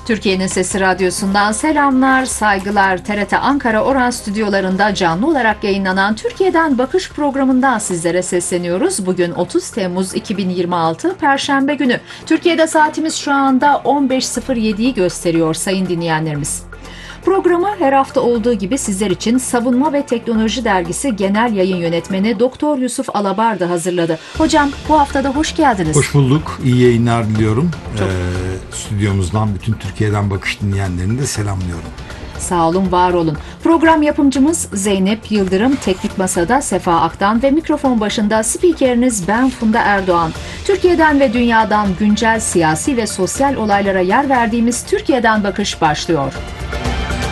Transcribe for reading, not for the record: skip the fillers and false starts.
Türkiye'nin Sesi Radyosu'ndan selamlar, saygılar. TRT Ankara Oran stüdyolarında canlı olarak yayınlanan Türkiye'den Bakış programından sizlere sesleniyoruz. Bugün 30 Temmuz 2026 Perşembe günü. Türkiye'de saatimiz şu anda 15.07'yi gösteriyor sayın dinleyenlerimiz. Programı her hafta olduğu gibi sizler için Savunma ve Teknoloji Dergisi Genel Yayın Yönetmeni Doktor Yusuf Alabar da hazırladı. Hocam bu haftada hoş geldiniz. Hoş bulduk. İyi yayınlar diliyorum. Stüdyomuzdan bütün Türkiye'den bakış dinleyenlerini de selamlıyorum. Sağ olun, var olun. Program yapımcımız Zeynep Yıldırım, teknik masada Sefa Aktan ve mikrofon başında spikeriniz ben Funda Erdoğan. Türkiye'den ve dünyadan güncel siyasi ve sosyal olaylara yer verdiğimiz Türkiye'den Bakış başlıyor.